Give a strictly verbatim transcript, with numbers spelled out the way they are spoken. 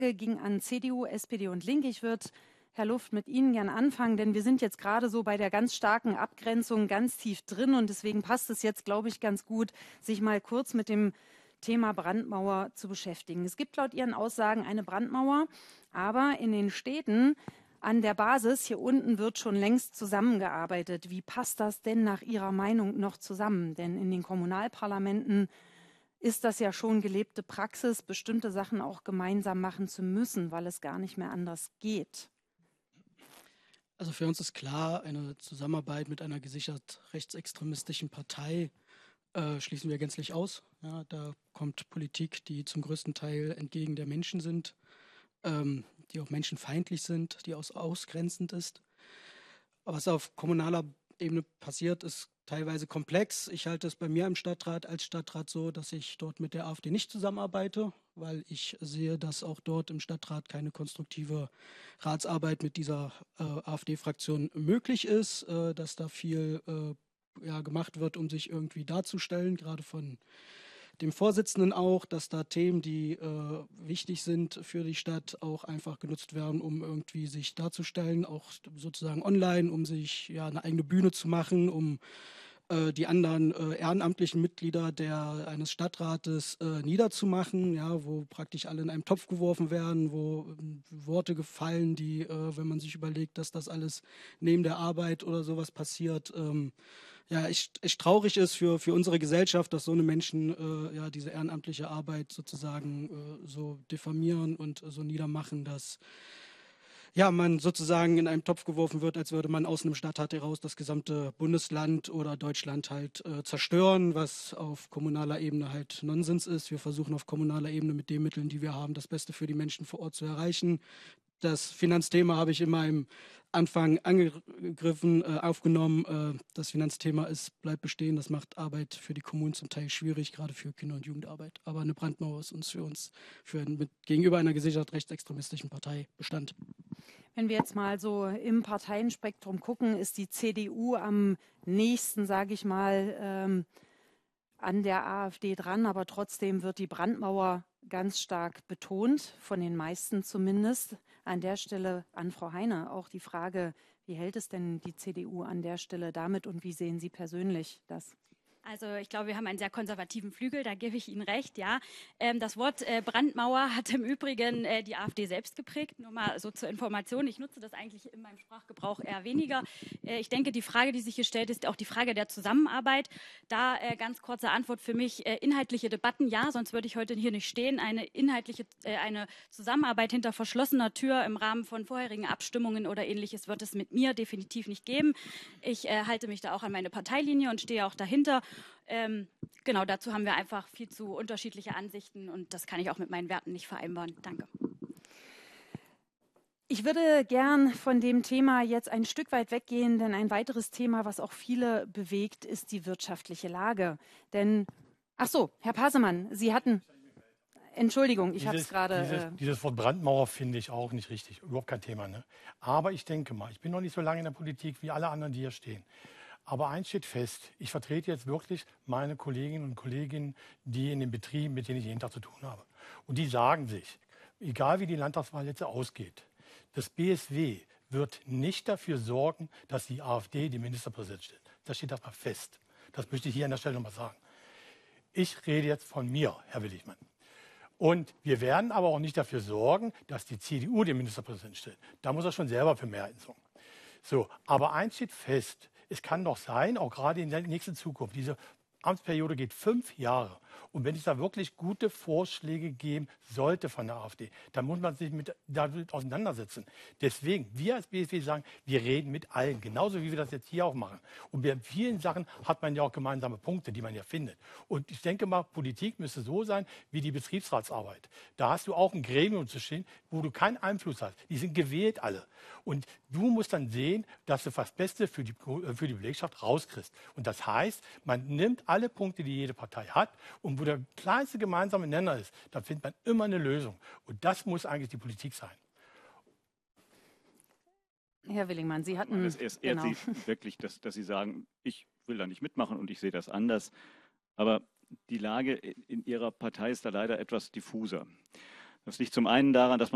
ging an C D U, S P D und Linke. Ich würde, Herr Luft, mit Ihnen gern anfangen, denn wir sind jetzt gerade so bei der ganz starken Abgrenzung ganz tief drin und deswegen passt es jetzt, glaube ich, ganz gut, sich mal kurz mit dem Thema Brandmauer zu beschäftigen. Es gibt laut Ihren Aussagen eine Brandmauer, aber in den Städten an der Basis hier unten wird schon längst zusammengearbeitet. Wie passt das denn nach Ihrer Meinung noch zusammen? Denn in den Kommunalparlamenten ist das ja schon gelebte Praxis, bestimmte Sachen auch gemeinsam machen zu müssen, weil es gar nicht mehr anders geht. Also für uns ist klar, eine Zusammenarbeit mit einer gesichert rechtsextremistischen Partei äh, schließen wir gänzlich aus. Ja, da kommt Politik, die zum größten Teil entgegen der Menschen sind, ähm, die auch menschenfeindlich sind, die aus ausgrenzend ist. Aber was auf kommunaler Ebene passiert, ist teilweise komplex. Ich halte es bei mir im Stadtrat als Stadtrat so, dass ich dort mit der AfD nicht zusammenarbeite, weil ich sehe, dass auch dort im Stadtrat keine konstruktive Ratsarbeit mit dieser äh, AfD-Fraktion möglich ist, äh, dass da viel äh, ja, gemacht wird, um sich irgendwie darzustellen, gerade von dem Vorsitzenden auch, dass da Themen, die äh, wichtig sind für die Stadt, auch einfach genutzt werden, um irgendwie sich darzustellen, auch sozusagen online, um sich ja eine eigene Bühne zu machen, um äh, die anderen äh, ehrenamtlichen Mitglieder der, eines Stadtrates äh, niederzumachen, ja, wo praktisch alle in einem Topf geworfen werden, wo äh, Worte gefallen, die, äh, wenn man sich überlegt, dass das alles neben der Arbeit oder sowas passiert, ähm, ja, echt, echt traurig ist für, für unsere Gesellschaft, dass so eine Menschen äh, ja, diese ehrenamtliche Arbeit sozusagen äh, so diffamieren und äh, so niedermachen, dass ja, man sozusagen in einen Topf geworfen wird, als würde man aus einem Stadtrat heraus das gesamte Bundesland oder Deutschland halt äh, zerstören, was auf kommunaler Ebene halt Nonsens ist. Wir versuchen auf kommunaler Ebene mit den Mitteln, die wir haben, das Beste für die Menschen vor Ort zu erreichen. Das Finanzthema habe ich in meinem Anfang angegriffen, äh, aufgenommen. Äh, das Finanzthema ist, bleibt bestehen. Das macht Arbeit für die Kommunen zum Teil schwierig, gerade für Kinder- und Jugendarbeit. Aber eine Brandmauer ist uns für uns für, mit, gegenüber einer gesichert rechtsextremistischen Partei Bestand. Wenn wir jetzt mal so im Parteienspektrum gucken, ist die C D U am nächsten, sage ich mal, ähm, an der AfD dran, aber trotzdem wird die Brandmauer ganz stark betont, von den meisten zumindest. An der Stelle an Frau Heine auch die Frage, wie hält es denn die C D U an der Stelle damit und wie sehen Sie persönlich das? Also ich glaube, wir haben einen sehr konservativen Flügel, da gebe ich Ihnen recht, ja. Ähm, das Wort äh, Brandmauer hat im Übrigen äh, die AfD selbst geprägt, nur mal so zur Information. Ich nutze das eigentlich in meinem Sprachgebrauch eher weniger. Äh, ich denke, die Frage, die sich hier stellt, ist auch die Frage der Zusammenarbeit. Da äh, ganz kurze Antwort für mich, äh, inhaltliche Debatten, ja, sonst würde ich heute hier nicht stehen. Eine inhaltliche, äh, eine Zusammenarbeit hinter verschlossener Tür im Rahmen von vorherigen Abstimmungen oder ähnliches wird es mit mir definitiv nicht geben. Ich äh, halte mich da auch an meine Parteilinie und stehe auch dahinter. Ähm, genau, dazu haben wir einfach viel zu unterschiedliche Ansichten und das kann ich auch mit meinen Werten nicht vereinbaren. Danke. Ich würde gern von dem Thema jetzt ein Stück weit weggehen, denn ein weiteres Thema, was auch viele bewegt, ist die wirtschaftliche Lage. Denn, ach so, Herr Pasemann, Sie hatten, Entschuldigung, ich habe es gerade... Dieses, äh, dieses Wort Brandmauer finde ich auch nicht richtig, überhaupt kein Thema. Ne? Aber ich denke mal, ich bin noch nicht so lange in der Politik wie alle anderen, die hier stehen. Aber eins steht fest, ich vertrete jetzt wirklich meine Kolleginnen und Kollegen, die in den Betrieben, mit denen ich jeden Tag zu tun habe. Und die sagen sich, egal wie die Landtagswahl jetzt ausgeht, das B S W wird nicht dafür sorgen, dass die AfD den Ministerpräsidenten stellt. Das steht erstmal fest. Das möchte ich hier an der Stelle nochmal sagen. Ich rede jetzt von mir, Herr Willigmann. Und wir werden aber auch nicht dafür sorgen, dass die C D U den Ministerpräsidenten stellt. Da muss er schon selber für Mehrheiten sorgen. So, aber eins steht fest, es kann doch sein, auch gerade in der nächsten Zukunft, diese Amtsperiode geht fünf Jahre. Und wenn es da wirklich gute Vorschläge geben sollte von der AfD, dann muss man sich mit, damit auseinandersetzen. Deswegen, wir als B S W sagen, wir reden mit allen, genauso wie wir das jetzt hier auch machen. Und bei vielen Sachen hat man ja auch gemeinsame Punkte, die man ja findet. Und ich denke mal, Politik müsste so sein wie die Betriebsratsarbeit. Da hast du auch ein Gremium zu stehen, wo du keinen Einfluss hast. Die sind gewählt alle. Und du musst dann sehen, dass du das Beste für die, für die Belegschaft rauskriegst. Und das heißt, man nimmt alle Punkte, die jede Partei hat, und wo der kleinste gemeinsame Nenner ist, da findet man immer eine Lösung. Und das muss eigentlich die Politik sein. Herr Willingmann, Sie hatten... Es ehrt genau. Sie wirklich, dass, dass Sie sagen, ich will da nicht mitmachen und ich sehe das anders. Aber die Lage in Ihrer Partei ist da leider etwas diffuser. Das liegt zum einen daran, dass man